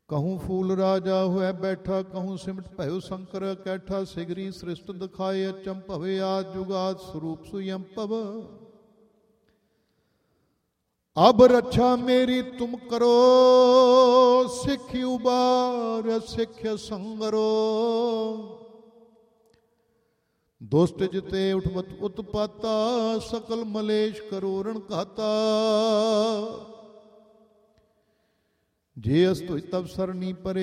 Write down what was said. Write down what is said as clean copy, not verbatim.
कहूँ फूल राजा हुए बैठा, कहूँ सिमट भयो शंकर कैठा। सिगरी सृष्ट दिखाए अचंभवे, आज जुगात स्वरूप सुयंपव। अब रक्षा मेरी तुम करो, सिख उबार सिख संगरो। दुष्ट जिते उठमत उत्पाता, सकल मलेश करो रण घाता। जे अस्तु तब सरनी परे,